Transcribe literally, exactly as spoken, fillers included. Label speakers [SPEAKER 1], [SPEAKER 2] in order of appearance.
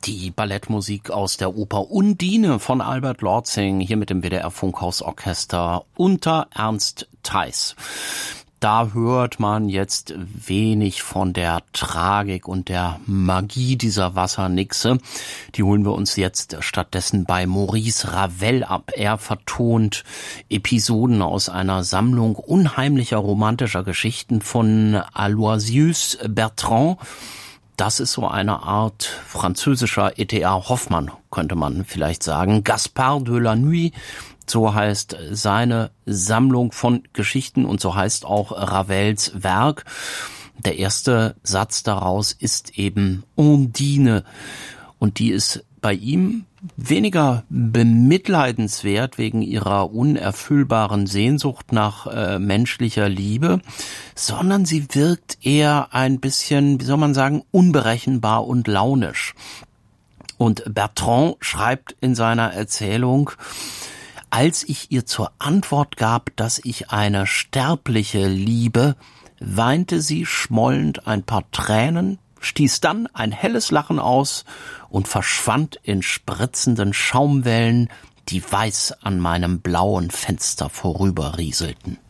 [SPEAKER 1] Die Ballettmusik aus der Oper Undine von Albert Lortzing, hier mit dem W D R Funkhausorchester unter Ernst Theis. Da hört man jetzt wenig von der Tragik und der Magie dieser Wassernixe. Die holen wir uns jetzt stattdessen bei Maurice Ravel ab. Er vertont Episoden aus einer Sammlung unheimlicher romantischer Geschichten von Aloysius Bertrand. Das ist so eine Art französischer E T A Hoffmann, könnte man vielleicht sagen. Gaspard de la Nuit, so heißt seine Sammlung von Geschichten und so heißt auch Ravels Werk. Der erste Satz daraus ist eben Undine und die ist bei ihm weniger bemitleidenswert wegen ihrer unerfüllbaren Sehnsucht nach äh, menschlicher Liebe, sondern sie wirkt eher ein bisschen, wie soll man sagen, unberechenbar und launisch. Und Bertrand schreibt in seiner Erzählung: Als ich ihr zur Antwort gab, dass ich eine Sterbliche liebe, weinte sie schmollend ein paar Tränen, stieß dann ein helles Lachen aus und verschwand in spritzenden Schaumwellen, die weiß an meinem blauen Fenster vorüberrieselten.